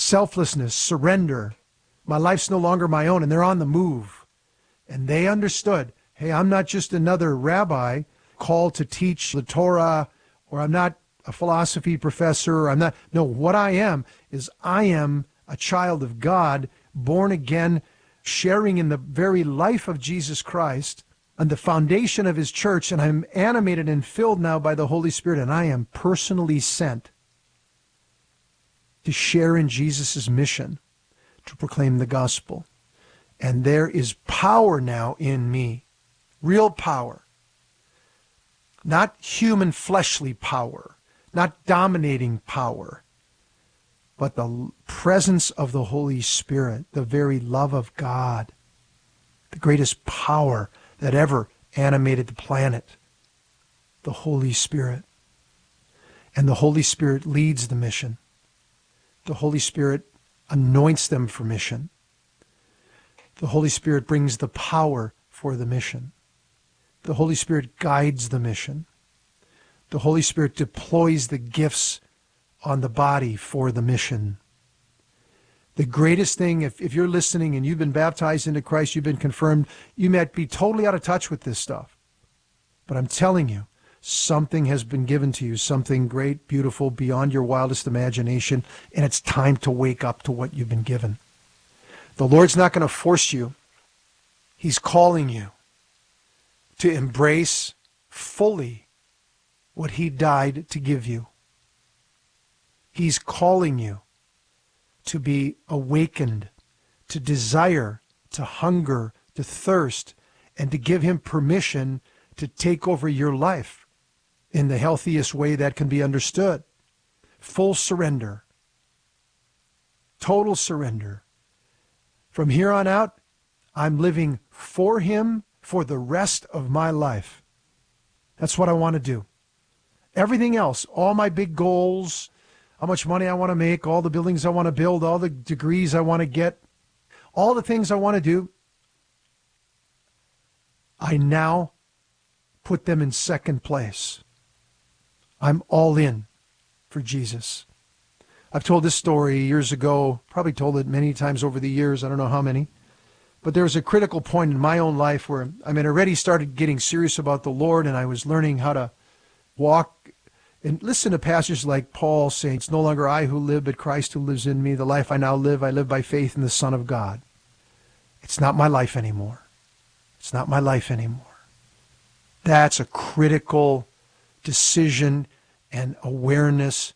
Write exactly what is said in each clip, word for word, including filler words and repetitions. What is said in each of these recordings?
selflessness, surrender. My life's no longer my own, and they're on the move. And they understood, hey, I'm not just another rabbi called to teach the Torah, or I'm not a philosophy professor, or I'm not, no, what I am is I am a child of God, born again, sharing in the very life of Jesus Christ and the foundation of his church, and I'm animated and filled now by the Holy Spirit, and I am personally sent to share in Jesus' mission, to proclaim the gospel. And there is power now in me, real power, not human fleshly power, not dominating power, but the presence of the Holy Spirit, the very love of God, the greatest power that ever animated the planet, the Holy Spirit. And the Holy Spirit leads the mission. The Holy Spirit anoints them for mission. The Holy Spirit brings the power for the mission. The Holy Spirit guides the mission. The Holy Spirit deploys the gifts on the body for the mission. The greatest thing, if, if you're listening and you've been baptized into Christ, you've been confirmed, you might be totally out of touch with this stuff. But I'm telling you, something has been given to you, something great, beautiful, beyond your wildest imagination, and it's time to wake up to what you've been given. The Lord's not going to force you. He's calling you to embrace fully what he died to give you. He's calling you to be awakened, to desire, to hunger, to thirst, and to give him permission to take over your life in the healthiest way that can be understood. Full surrender. Total surrender. From here on out, I'm living for him for the rest of my life. That's what I want to do. Everything else, all my big goals, how much money I want to make, all the buildings I want to build, all the degrees I want to get, all the things I want to do, I now put them in second place. I'm all in for Jesus. I've told this story years ago, probably told it many times over the years, I don't know how many, but there was a critical point in my own life where, I mean, I already started getting serious about the Lord, and I was learning how to walk and listen to passages like Paul saying, it's no longer I who live, but Christ who lives in me. The life I now live, I live by faith in the Son of God. It's not my life anymore. It's not my life anymore. That's a critical decision and awareness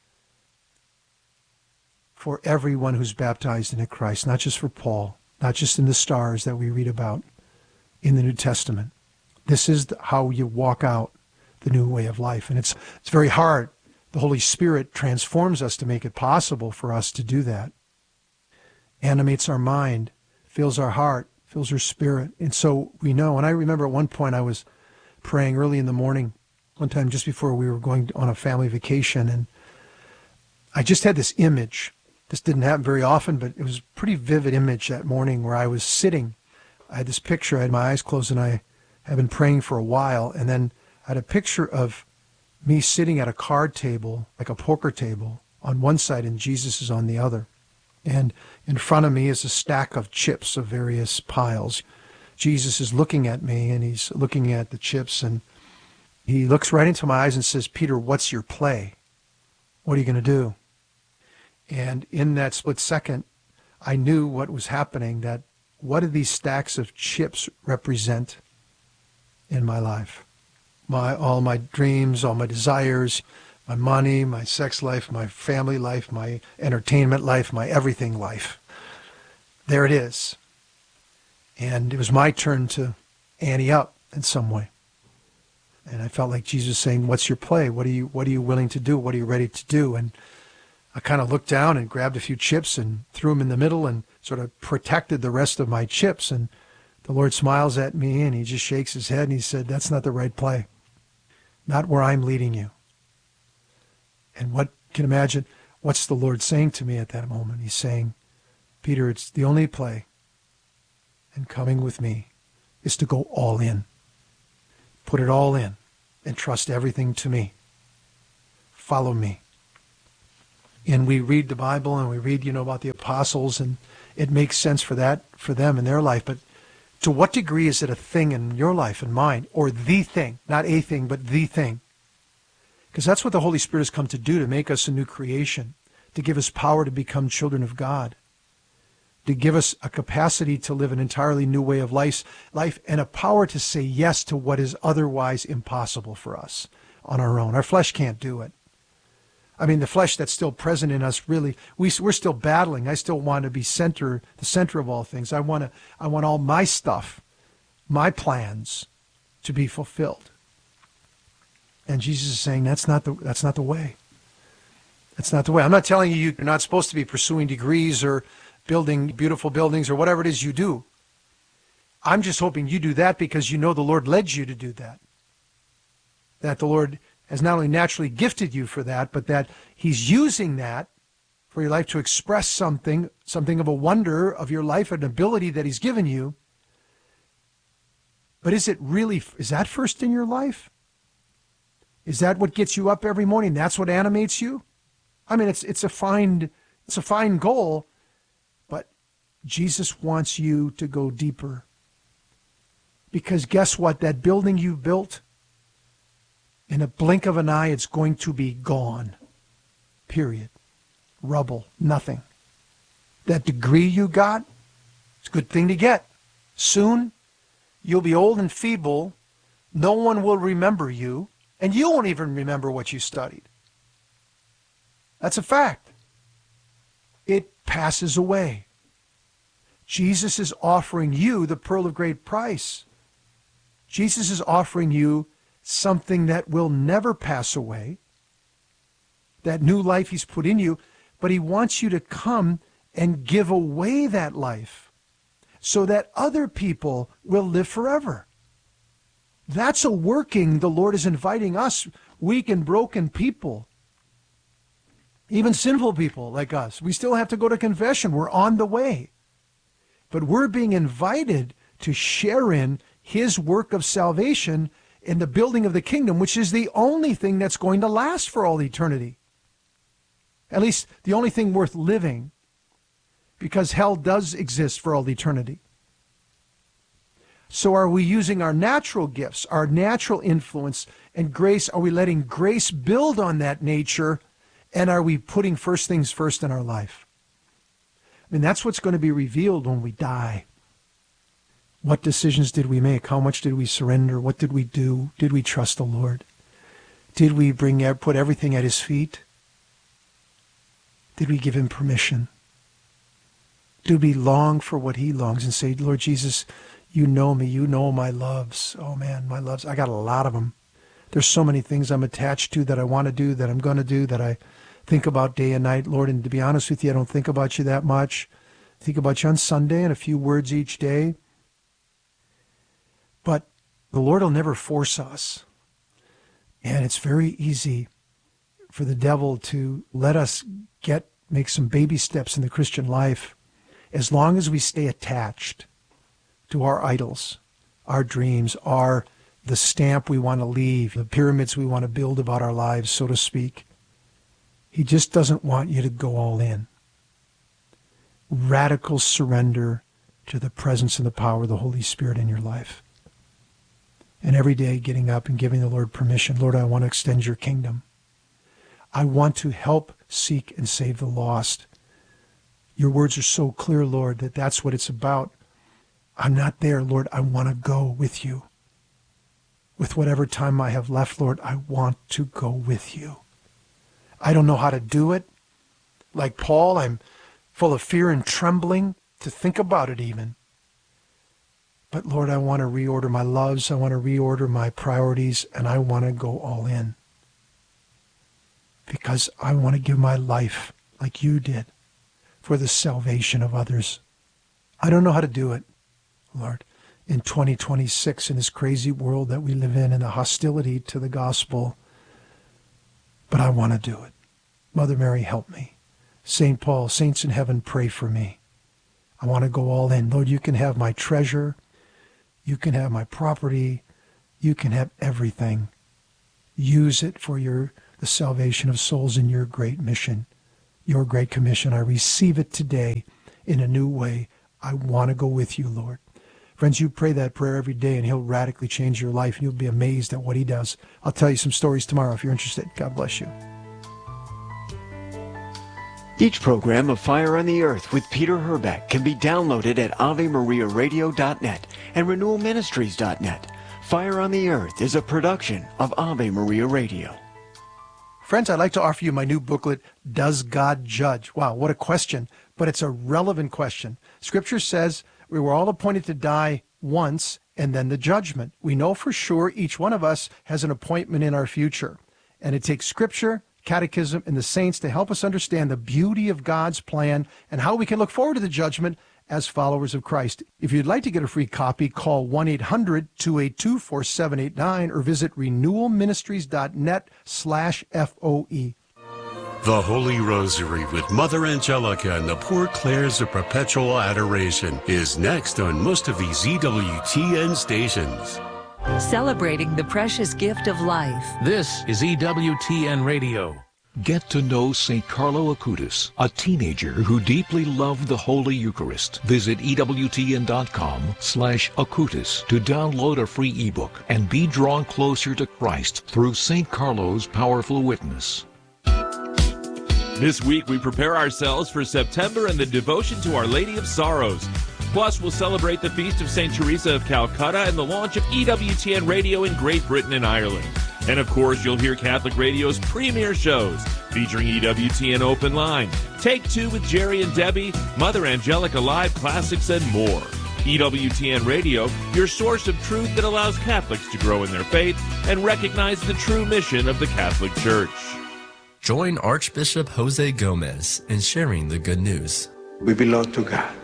for everyone who's baptized into Christ, not just for Paul, not just in the stars that we read about in the New Testament. This is how you walk out the new way of life. And it's it's very hard. The Holy Spirit transforms us to make it possible for us to do that. Animates our mind, fills our heart, fills our spirit. And so we know. And I remember at one point I was praying early in the morning, one time just before we were going on a family vacation, and I just had this image. This didn't happen very often, but it was a pretty vivid image that morning where I was sitting. I had this picture. I had my eyes closed, and I had been praying for a while, and then I had a picture of me sitting at a card table, like a poker table, on one side, and Jesus is on the other. And in front of me is a stack of chips of various piles. Jesus is looking at me, and he's looking at the chips, and he looks right into my eyes and says, Peter, what's your play? What are you going to do? And in that split second, I knew what was happening, that what do these stacks of chips represent in my life? My all my dreams, all my desires, my money, my sex life, my family life, my entertainment life, my everything life. There it is. And it was my turn to ante up in some way. And I felt like Jesus saying, what's your play? What are you what are you willing to do? What are you ready to do? And I kind of looked down and grabbed a few chips and threw them in the middle and sort of protected the rest of my chips. And the Lord smiles at me and he just shakes his head and he said, that's not the right play. Not where I'm leading you. And what can imagine, what's the Lord saying to me at that moment? He's saying, Peter, it's the only play. And coming with me is to go all in. Put it all in and trust everything to me. Follow me. And we read the Bible and we read, you know, about the apostles, and it makes sense for that, for them in their life. But to what degree is it a thing in your life and mine, or the thing, not a thing, but the thing? Because that's what the Holy Spirit has come to do, to make us a new creation, to give us power to become children of God, to give us a capacity to live an entirely new way of life, life and a power to say yes to what is otherwise impossible for us on our own. Our flesh can't do it. I mean, the flesh that's still present in us, really, we, we're still battling. I still want to be center, the center of all things. I want to, I want all my stuff, my plans to be fulfilled. And Jesus is saying that's not the, that's not the way. That's not the way. I'm not telling you you're not supposed to be pursuing degrees or building beautiful buildings or whatever it is you do. I'm just hoping you do that because you know the Lord led you to do that. That the Lord has not only naturally gifted you for that, but that he's using that for your life to express something, something of a wonder of your life, an ability that he's given you. But is it really, is that first in your life? Is that what gets you up every morning? That's what animates you? I mean, it's it's a fine, it's a fine goal, but Jesus wants you to go deeper. Because guess what? That building you built, in a blink of an eye, it's going to be gone. Period. Rubble. Nothing. That degree you got, it's a good thing to get. Soon, you'll be old and feeble. No one will remember you, and you won't even remember what you studied. That's a fact. It passes away. Jesus is offering you the pearl of great price. Jesus is offering you something that will never pass away, that new life he's put in you, but he wants you to come and give away that life so that other people will live forever. That's a working the Lord is inviting us, weak and broken people, even sinful people like us. We still have to go to confession. We're on the way. But we're being invited to share in his work of salvation in the building of the kingdom, which is the only thing that's going to last for all eternity. At least the only thing worth living, because hell does exist for all eternity. So are we using our natural gifts, our natural influence and grace? Are we letting grace build on that nature? And are we putting first things first in our life? I mean, that's what's going to be revealed when we die. What decisions did we make? How much did we surrender? What did we do? Did we trust the Lord? Did we bring put everything at his feet? Did we give him permission? Did we long for what he longs and say, Lord Jesus, you know me. You know my loves. Oh, man, my loves. I got a lot of them. There's so many things I'm attached to that I want to do, that I'm going to do, that I think about day and night. Lord, and to be honest with you, I don't think about you that much. I think about you on Sunday and a few words each day. But the Lord will never force us. And it's very easy for the devil to let us get make some baby steps in the Christian life as long as we stay attached to our idols, our dreams, our the stamp we want to leave, the pyramids we want to build about our lives, so to speak. He just doesn't want you to go all in. Radical surrender to the presence and the power of the Holy Spirit in your life. And every day getting up and giving the Lord permission. Lord, I want to extend your kingdom. I want to help seek and save the lost. Your words are so clear, Lord, that that's what it's about. I'm not there, Lord. I want to go with you. With whatever time I have left, Lord, I want to go with you. I don't know how to do it. Like Paul, I'm full of fear and trembling to think about it even. But Lord, I want to reorder my loves. I want to reorder my priorities, and I want to go all in. Because I want to give my life like you did for the salvation of others. I don't know how to do it, Lord, in twenty twenty-six, in this crazy world that we live in, and the hostility to the gospel. But I want to do it. Mother Mary, help me. Saint Paul, saints in heaven, pray for me. I want to go all in. Lord, you can have my treasure. You can have my property. You can have everything. Use it for your the salvation of souls in your great mission your great commission. I receive it today in a new way. I want to go with you, Lord. Friends, you pray that prayer every day, and he'll radically change your life, and you'll be amazed at what he does. I'll tell you some stories tomorrow if you're interested. God bless you. Each program of Fire on the Earth with Peter Herbeck can be downloaded at ave maria radio dot net and renewal ministries dot net. Fire on the Earth is a production of Ave Maria Radio. Friends, I'd like to offer you my new booklet, Does God Judge? Wow, what a question, but it's a relevant question. Scripture says we were all appointed to die once and then the judgment. We know for sure each one of us has an appointment in our future, and it takes Scripture, Catechism, and the saints to help us understand the beauty of God's plan and how we can look forward to the judgment as followers of Christ. If you'd like to get a free copy, call one eight hundred two eight two four seven eight nine or visit renewal ministries dot net slash F O E. The Holy Rosary with Mother Angelica and the Poor Clares of Perpetual Adoration is next on most of these E W T N stations. Celebrating the precious gift of life. This is E W T N Radio. Get to know Saint Carlo Acutis, a teenager who deeply loved the Holy Eucharist. Visit E W T N dot com slash Acutis to download a free ebook and be drawn closer to Christ through Saint Carlo's powerful witness. This week we prepare ourselves for September and the devotion to Our Lady of Sorrows. Plus, we'll celebrate the Feast of Saint Teresa of Calcutta and the launch of E W T N Radio in Great Britain and Ireland. And of course, you'll hear Catholic Radio's premier shows featuring E W T N Open Line, Take Two with Jerry and Debbie, Mother Angelica Live Classics, and more. E W T N Radio, your source of truth that allows Catholics to grow in their faith and recognize the true mission of the Catholic Church. Join Archbishop Jose Gomez in sharing the good news. We belong to God.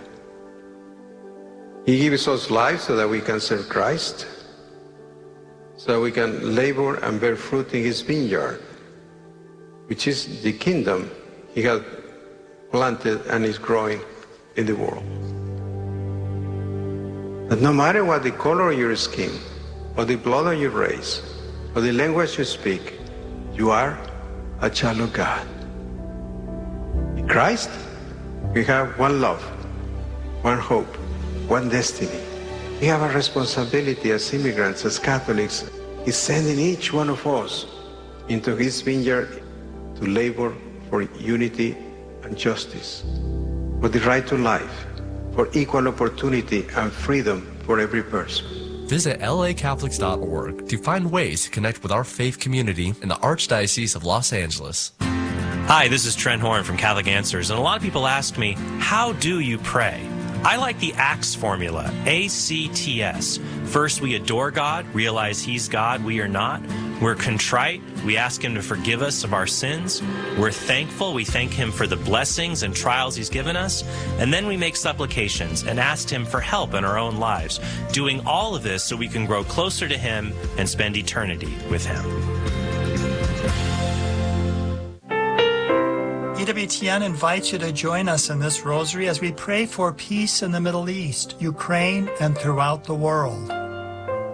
He gives us life so that we can serve Christ, so that we can labor and bear fruit in his vineyard, which is the kingdom he has planted and is growing in the world. But no matter what the color of your skin, or the blood of your race, or the language you speak, you are a child of God. In Christ, we have one love, one hope, one destiny. We have a responsibility as immigrants, as Catholics. He's sending each one of us into his vineyard to labor for unity and justice, for the right to life, for equal opportunity and freedom for every person. Visit L A Catholics dot org to find ways to connect with our faith community in the Archdiocese of Los Angeles. Hi, this is Trent Horn from Catholic Answers, and a lot of people ask me, how do you pray? I like the ACTS formula, A C T S. First, we adore God, realize He's God, we are not. We're contrite, we ask Him to forgive us of our sins. We're thankful, we thank Him for the blessings and trials He's given us. And then we make supplications and ask Him for help in our own lives, doing all of this so we can grow closer to Him and spend eternity with Him. E W T N invites you to join us in this rosary as we pray for peace in the Middle East, Ukraine, and throughout the world.